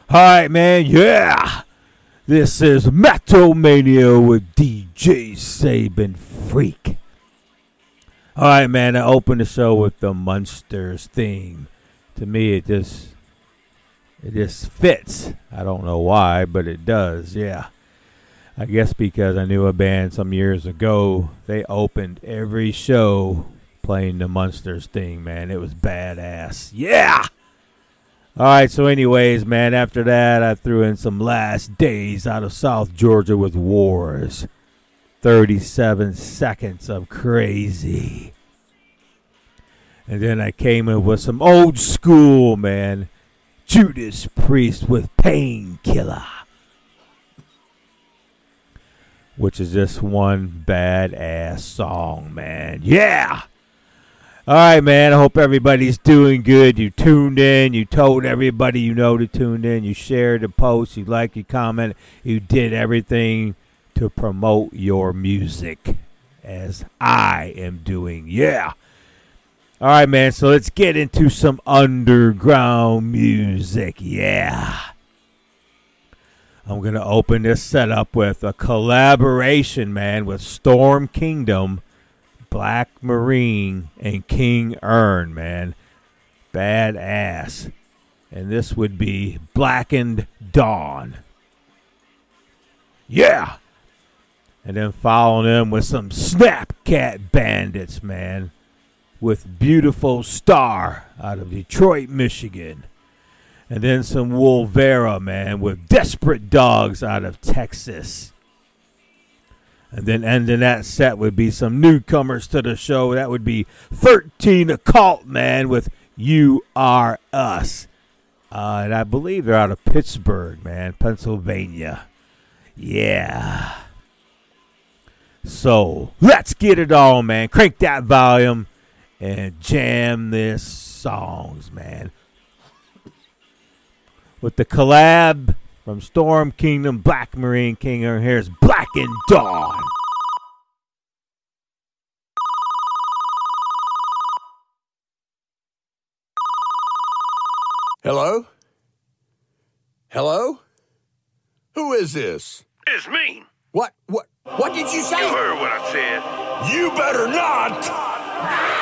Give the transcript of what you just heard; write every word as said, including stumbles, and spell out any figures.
Alright, man, yeah! This is Metal Mania with D J Saban Freak. Alright, man, I opened the show with the Munsters theme. To me, it just, it just fits. I don't know why, but it does, yeah. I guess because I knew a band some years ago, they opened every show playing the Munsters thing, man. It was badass. Yeah! Alright, so anyways, man, after that, I threw in some Last Days out of South Georgia with Wars. thirty-seven seconds of Crazy. And then I came in with some old school, man. Judas Priest with Painkiller. Which is just one badass song, man. Yeah! Alright, man, I hope everybody's doing good. You tuned in. You told everybody you know to tune in. You shared the post. You liked, you commented. You did everything to promote your music as I am doing. Yeah. Alright, man, so let's get into some underground music. Yeah. I'm going to open this setup with a collaboration, man, with Storm Kingdom, Black Marine, and King Ern, man. Badass. And this would be Blackened Dawn. Yeah. And then following them with some Snapcat Bandits, man. With Beautiful Star out of Detroit, Michigan. And then some Wolvera, man, with Desperate Dogs out of Texas. And then ending that set would be some newcomers to the show. That would be thirteen Occult, man, with You Are Us. Uh, and I believe they're out of Pittsburgh, man, Pennsylvania. Yeah. So, let's get it on, man. Crank that volume and jam this songs, man. With the collab from Storm Kingdom, Black Marine, King Ern, here's Blackened Dawn. Hello? Hello? Who is this? It's me. What? What? What did you say? You heard what I said. You better not!